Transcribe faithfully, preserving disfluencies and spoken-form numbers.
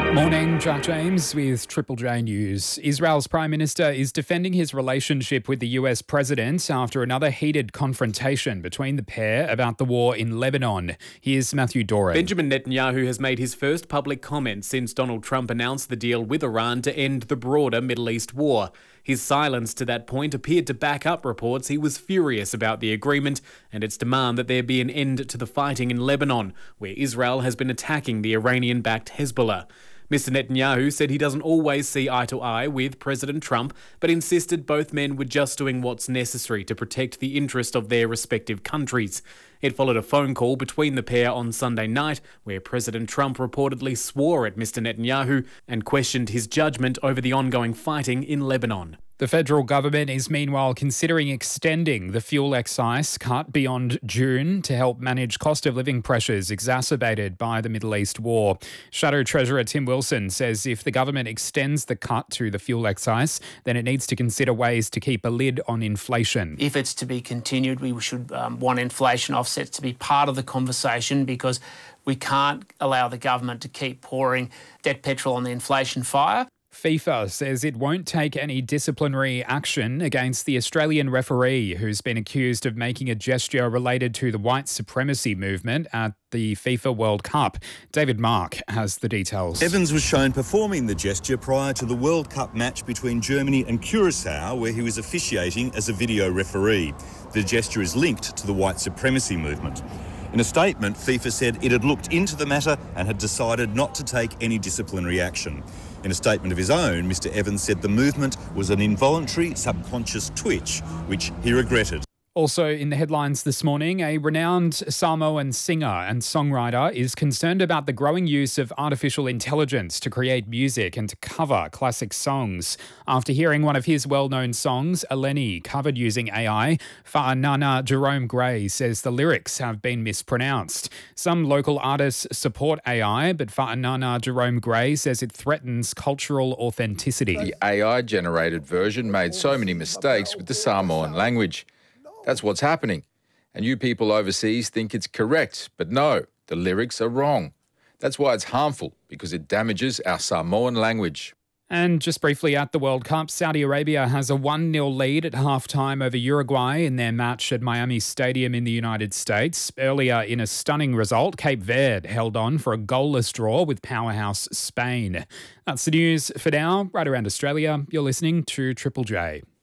Morning, Jack James with Triple J News. Israel's Prime Minister is defending his relationship with the U S President after another heated confrontation between the pair about the war in Lebanon. Here's Matthew Doran. Benjamin Netanyahu has made his first public comment since Donald Trump announced the deal with Iran to end the broader Middle East war. His silence to that point appeared to back up reports he was furious about the agreement and its demand that there be an end to the fighting in Lebanon, where Israel has been attacking the Iranian-backed Hezbollah. Mister Netanyahu said he doesn't always see eye to eye with President Trump, but insisted both men were just doing what's necessary to protect the interest of their respective countries. It followed a phone call between the pair on Sunday night, where President Trump reportedly swore at Mister Netanyahu and questioned his judgment over the ongoing fighting in Lebanon. The federal government is meanwhile considering extending the fuel excise cut beyond June to help manage cost of living pressures exacerbated by the Middle East war. Shadow Treasurer Tim Wilson says if the government extends the cut to the fuel excise, then it needs to consider ways to keep a lid on inflation. If it's to be continued, we should um, want inflation offsets to be part of the conversation, because we can't allow the government to keep pouring debt petrol on the inflation fire. FIFA says it won't take any disciplinary action against the Australian referee who's been accused of making a gesture related to the white supremacy movement at the FIFA World Cup. David Mark has the details. Evans was shown performing the gesture prior to the World Cup match between Germany and Curaçao, where he was officiating as a video referee. The gesture is linked to the white supremacy movement. In a statement, FIFA said it had looked into the matter and had decided not to take any disciplinary action. In a statement of his own, Mister Evans said the movement was an involuntary subconscious twitch, which he regretted. Also in the headlines this morning, a renowned Samoan singer and songwriter is concerned about the growing use of artificial intelligence to create music and to cover classic songs. After hearing one of his well-known songs, Eleni, covered using A I, Fa'anana Jerome Gray says the lyrics have been mispronounced. Some local artists support A I, but Fa'anana Jerome Gray says it threatens cultural authenticity. The A I-generated version made so many mistakes with the Samoan language. That's what's happening. And you people overseas think it's correct, but no, the lyrics are wrong. That's why it's harmful, because it damages our Samoan language. And just briefly at the World Cup, Saudi Arabia has a one nil lead at halftime over Uruguay in their match at Miami Stadium in the United States. Earlier, in a stunning result, Cape Verde held on for a goalless draw with powerhouse Spain. That's the news for now. Right around Australia, you're listening to Triple J.